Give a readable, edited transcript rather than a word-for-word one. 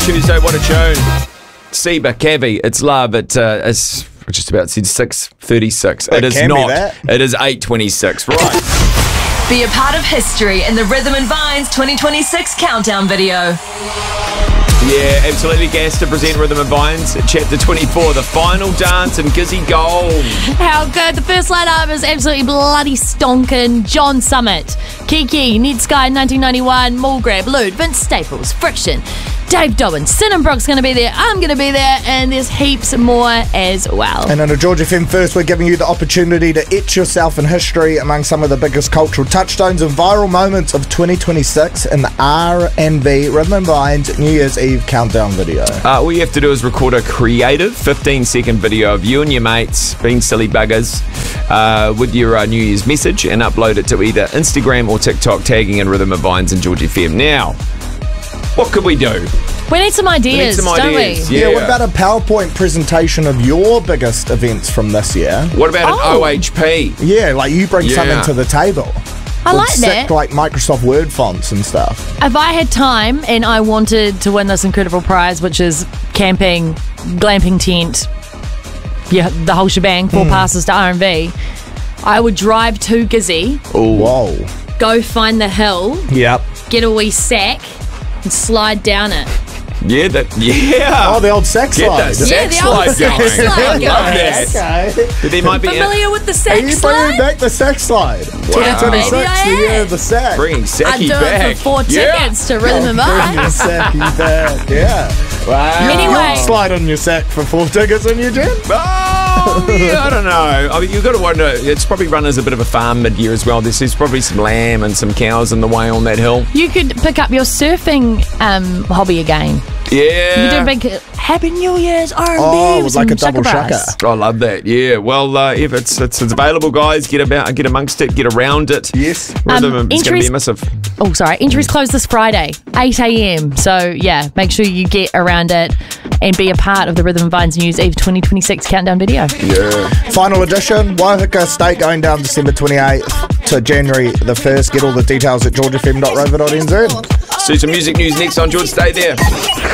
Tuesday, what a tune. Seba, Cavi, it's love. It's I just about said 6:36. It is can be not. that. It is 8:26. Right. Be a part of history in the Rhythm and Vines 2026 countdown video. Yeah, absolutely gassed to present Rhythm and Vines, Chapter 24, the final dance in Gizzy Gold. How good. The first lineup is absolutely bloody stonking. John Summit, Kiki, Ned Sky 1991, Mulgrab, Lude, Vince Staples, Friction, Dave Dobbin, Sinnenbrook's going to be there, I'm going to be there, and there's heaps more as well. And on a George FM First, we're giving you the opportunity to etch yourself in history among some of the biggest cultural touchstones and viral moments of 2026 in the R&B Rhythm and Vines New Year's Eve countdown video. All you have to do is record a creative 15-second video of you and your mates being silly buggers with your New Year's message and upload it to either Instagram or TikTok, tagging in Rhythm and Vines and George FM. Now, what could we do? We need some ideas, don't we? Yeah. What about a PowerPoint presentation of your biggest events from this year? What about an OHP? Yeah, like you bring something to the table. I With like sick, that. like Microsoft Word fonts and stuff. If I had time and I wanted to win this incredible prize, which is camping, glamping tent, the whole shebang, 4 passes to R&B, I would drive to Gizzy, Whoa. go find the hill, Yep. get a wee sack, and slide down it. Yeah. Oh, the old sack Get slide. that sack the old slide sack going. slide I love going. that. Okay. But there might be Familiar with the Are sack you bringing slide? back the sack slide? 2026, Maybe I the year am. of the sack. bringing I'd Saki do back. it for 4 tickets to Rhythm and Bring your Vines. sacky back, yeah. Wow. Anyway. You'll slide on your sack for 4 tickets on your gym? Oh, yeah, I don't know. I mean, you've got to wonder. It's probably run as a bit of a farm mid-year as well. There's probably some lamb and some cows in the way on that hill. You could pick up your surfing hobby again. Yeah. You do a big Happy New Year's R&B Oh, with like some a double brass. shaka. I love that. Yeah. Well, if it's available, guys, get amongst it, get around it. Yes. Rhythm, it's going to be entries- a missive. Oh, sorry. Entries close this Friday, 8 a.m. So, yeah, make sure you get around it and be a part of the Rhythm and Vines New Year's Eve 2026 countdown video. Yeah. Final edition, Waihika State going down December 28th to January the 1st. Get all the details at georgefm.rover.nz. So some music news next on George. Stay there.